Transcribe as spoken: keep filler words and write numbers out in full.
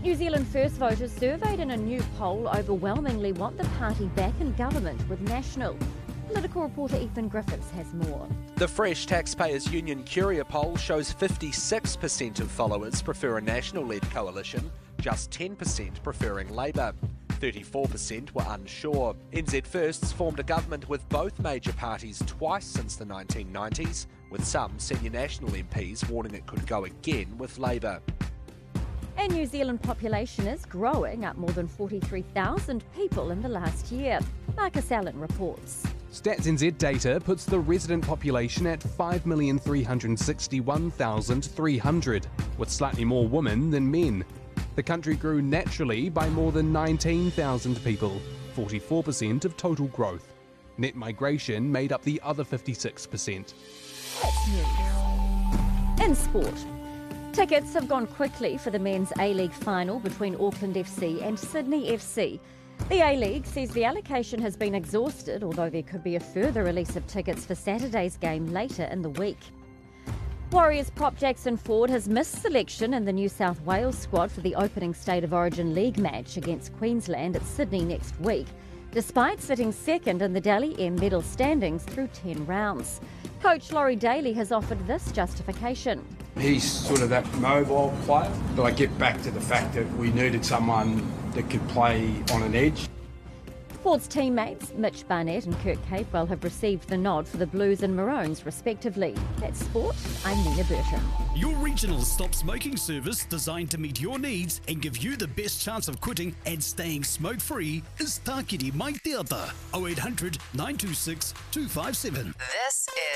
New Zealand First voters surveyed in a new poll overwhelmingly want the party back in government with National. Political reporter Ethan Griffiths has more. The Fresh Taxpayers Union Curia poll shows fifty-six percent of followers prefer a National-led coalition, just ten percent preferring Labour. thirty-four percent were unsure. N Z Firsts formed a government with both major parties twice since the nineteen nineties, with some senior National M Ps warning it could go again with Labour. And New Zealand population is growing, up more than forty-three thousand people in the last year. Marcus Allen reports. Stats N Z data puts the resident population at five million three hundred sixty-one thousand three hundred, with slightly more women than men. The country grew naturally by more than nineteen thousand people, forty-four percent of total growth. Net migration made up the other fifty-six percent. That's news. In sport. Tickets have gone quickly for the men's A-League final between Auckland F C and Sydney F C. The A-League says the allocation has been exhausted, although there could be a further release of tickets for Saturday's game later in the week. Warriors prop Jackson Ford has missed selection in the New South Wales squad for the opening State of Origin League match against Queensland at Sydney next week, despite sitting second in the Dally M medal standings through ten rounds. Coach Laurie Daly has offered this justification. He's sort of that mobile player, but I get back to the fact that we needed someone that could play on an edge. Ford's teammates Mitch Barnett and Kurt Capewell have received the nod for the Blues and Maroons respectively. That's sport. I'm Nina Burton. Your regional stop smoking service designed to meet your needs and give you the best chance of quitting and staying smoke-free is Tākiri Mai Te Ata, oh eight hundred nine two six two five seven. This is